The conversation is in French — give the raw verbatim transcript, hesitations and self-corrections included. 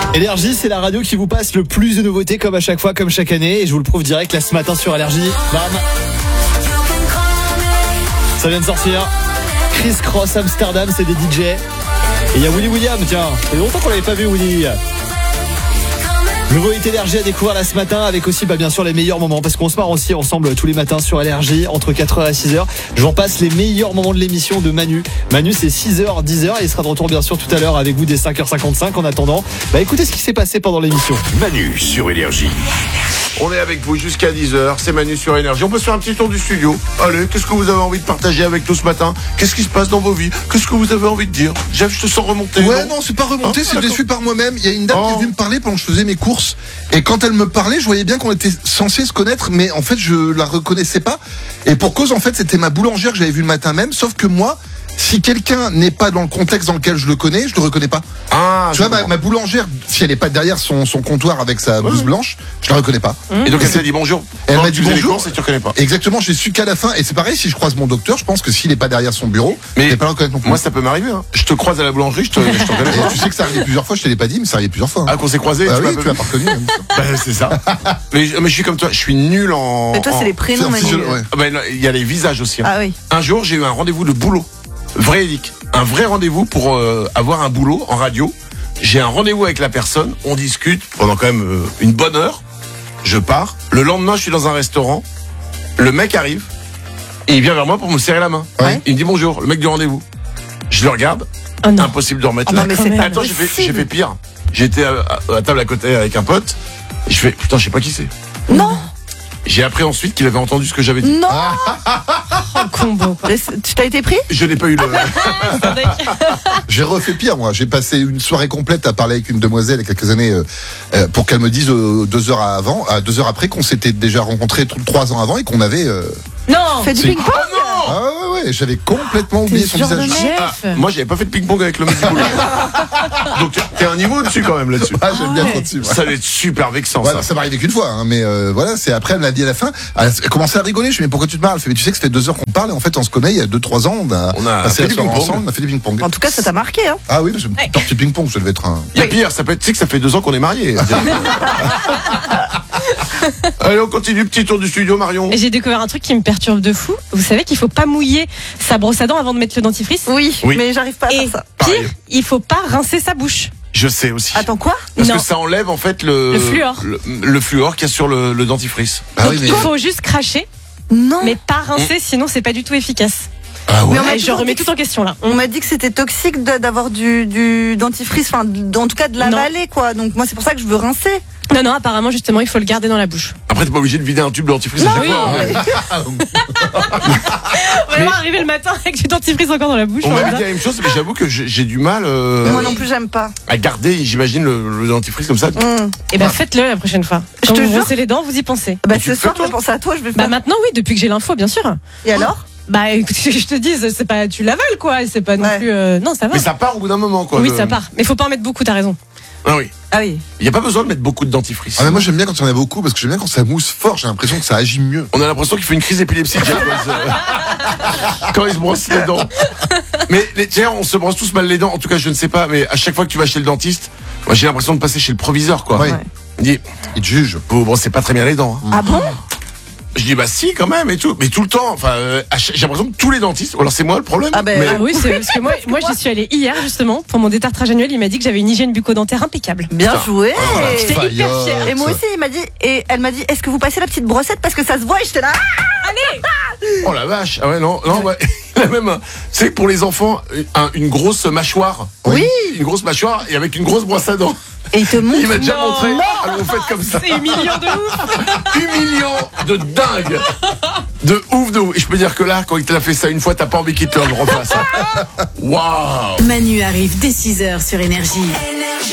Énergie, c'est la radio qui vous passe le plus de nouveautés comme à chaque fois, comme chaque année. Et je vous le prouve direct là ce matin sur Énergie. Bam. Ça vient de sortir. Chris Cross Amsterdam, c'est des D J. Et il y a Willy William, tiens. Ça fait longtemps qu'on l'avait pas vu, Willy. Nouveau hit Énergie à découvrir là ce matin avec aussi bah, bien sûr les meilleurs moments parce qu'on se marre aussi ensemble tous les matins sur Énergie entre quatre heures et six heures. Je vous en passe les meilleurs moments de l'émission de Manu. Manu c'est six heures, dix heures et il sera de retour bien sûr tout à l'heure avec vous dès cinq heures cinquante-cinq. En attendant, bah écoutez ce qui s'est passé pendant l'émission. Manu sur Énergie. On est avec vous jusqu'à dix heures, c'est Manu sur Énergie. On peut se faire un petit tour du studio. Allez, qu'est-ce que vous avez envie de partager avec nous ce matin? Qu'est-ce qui se passe dans vos vies? Qu'est-ce que vous avez envie de dire? Jeff, je te sens remonter. Ouais, non, non c'est pas remonter, hein, c'est déçu par moi-même. Il y a une dame oh. qui est venue me parler pendant que je faisais mes courses. Et quand elle me parlait, je voyais bien qu'on était censé se connaître, mais en fait, je la reconnaissais pas. Et pour cause, en fait, c'était ma boulangère que j'avais vue le matin même, sauf que moi, si quelqu'un n'est pas dans le contexte dans lequel je le connais, je le reconnais pas. Ah, tu vois, ma, ma boulangère, si elle est pas derrière son, son comptoir avec sa blouse ouais. blanche, je la reconnais pas. Mmh. Et donc elle t'a dit bonjour. Elle m'a dit bonjour. Et tu reconnais pas. Exactement, j'ai su qu'à la fin. Et c'est pareil, si je croise mon docteur, je pense que s'il est pas derrière son bureau, mais je vais pas le reconnaître non plus. Moi, ça peut m'arriver. Hein. Je te croise à la boulangerie, je te, je te reconnais. Tu sais que ça arrive plusieurs fois. Je te l'ai pas dit, mais ça arrive plusieurs fois. Hein. Ah, qu'on s'est croisés. Bah tu oui, tu m'as pas reconnu. Bah, c'est ça. mais, mais je suis comme toi, je suis nul en. Mais toi, c'est les prénoms, Manu. Il y a les visages aussi. Ah oui. Un jour, j'ai eu un rendez-vous de boulot. Vrai Edic. Un vrai rendez-vous pour euh, avoir un boulot en radio. J'ai un rendez-vous avec la personne, on discute pendant quand même euh, une bonne heure. Je pars. Le lendemain, je suis dans un restaurant. Le mec arrive et il vient vers moi pour me serrer la main. Ouais. Il me dit bonjour, le mec du rendez-vous. Je le regarde. Oh Impossible de remettre oh là. Non, mais c'est pas Attends, j'ai fait, j'ai fait pire. J'étais à, à, à table à côté avec un pote. Et je fais putain, je sais pas qui c'est. Non. J'ai appris ensuite qu'il avait entendu ce que j'avais dit. Non. Oh, combo. Tu t'as été pris? Je n'ai pas eu le. J'ai refait pire, moi. J'ai passé une soirée complète à parler avec une demoiselle il y a quelques années euh, pour qu'elle me dise euh, deux heures avant, euh, deux heures après qu'on s'était déjà rencontrés trois ans avant et qu'on avait. Euh, non. Fait du ping-pong. Oh non. Ah ouais, ouais, j'avais complètement oublié son visage. Ah, moi, j'avais pas fait de ping-pong avec le mec du boulot. Donc, t'es un niveau dessus quand même là-dessus. Ah, j'aime bien trop dessus. Ça va être super vexant. Ouais, ça ça m'est arrivé qu'une fois, hein, mais euh, voilà, c'est après, elle m'a dit à la fin, elle a commencé à rigoler. Je lui ai dit, mais pourquoi tu te marres? Elle fait, mais tu sais que ça fait deux heures qu'on parle et en fait, on se connaît il y a deux, trois ans. On a, on a passé fait du ping-pong. Ensemble, on a fait du ping-pong. En tout cas, ça t'a marqué, hein? Ah oui, parce que ouais. Tortue ping-pong, ça devait être un. Il y a pire, ça peut être, tu sais que ça fait deux ans qu'on est mariés. Allez, on continue, petit tour du studio, Marion. Et j'ai découvert un truc qui me perturbe de fou. Vous savez qu'il faut pas mouiller sa brosse à dents avant de mettre le dentifrice? Oui, oui. mais j'arrive pas à Et faire ça. pire, Pareil. il faut pas rincer sa bouche. Je sais aussi. Attends, quoi? Parce non. que ça enlève en fait le Le fluor. Le, le fluor qu'il y a sur le, le dentifrice. Ah Donc oui, mais... il faut juste cracher, Non. mais pas rincer, mmh. sinon c'est pas du tout efficace. Ah ouais. Mais on m'a Et je toujours remets dit tout en question là. On m'a dit que c'était toxique de- d'avoir du, du dentifrice, enfin, en tout cas de l'avaler, quoi. Donc moi, c'est pour ça que je veux rincer. Non, non, apparemment justement il faut le garder dans la bouche. Après, t'es pas obligé de vider un tube de dentifrice à chaque oui. fois. Hein. Vraiment arriver le matin avec du dentifrice encore dans la bouche. On voilà. m'a dit la même chose, mais j'avoue que j'ai j'ai du mal euh, Moi non plus, j'aime pas. à garder, j'imagine, le, le dentifrice comme ça. Mmh. Et ben faites-le la prochaine fois. Je Quand te vous jure. brossez les dents, vous y pensez. Bah, Mais tu ce le fais, soir, je toi vais penser à toi, je vais Bah faire. maintenant oui, depuis que j'ai l'info, bien sûr. Et alors? Bah écoute, ce que je te dise, c'est pas tu l'avales quoi, c'est pas non Ouais. plus. euh, Non, ça va. Mais ça part au bout d'un moment, quoi. Oui, le- ça part. Mais faut pas en mettre beaucoup, t'as raison. Ah oui. Ah oui. Il n'y a pas besoin de mettre beaucoup de dentifrice. Ah mais moi j'aime bien quand il y en a beaucoup parce que j'aime bien quand ça mousse fort, j'ai l'impression que ça agit mieux. On a l'impression qu'il fait une crise d'épilepsie Jeff, quand, il se... quand il se brosse les dents. Mais les... tiens, on se brosse tous mal les dents. En tout cas, je ne sais pas, mais à chaque fois que tu vas chez le dentiste, moi j'ai l'impression de passer chez le proviseur, quoi. Ouais. Il dit, Il te juge. vous brossez pas très bien les dents. Hein. Ah bon? Je dis bah si quand même et tout, mais tout le temps. Enfin, euh, à chaque- j'ai l'impression que tous les dentistes. Ou alors c'est moi le problème. Ah ben, mais... Ah oui, c'est parce que moi, moi j'y suis allée hier justement pour mon détartrage annuel. Il m'a dit que j'avais une hygiène bucco-dentaire impeccable. Bien Putain. joué. J'étais hyper Faillotte. fière. Et moi aussi, il m'a dit, et elle m'a dit, est-ce que vous passez la petite brossette parce que ça se voit? Et j'étais là. Oh la vache. Ah ouais non non. Ouais. Il a même, un- tu sais, pour les enfants, un- une grosse mâchoire. Oui. Une grosse mâchoire et avec une grosse brosse à dents. Et il te montre. Il m'a déjà Non. montré. Alors vous faites comme ça. C'est humiliant de ouf. Humiliant de dingue. De ouf de ouf. Et je peux dire que là, quand il t'a fait ça une fois, t'as pas envie qu'il te le refasse. Waouh. Manu arrive dès six heures sur Énergie.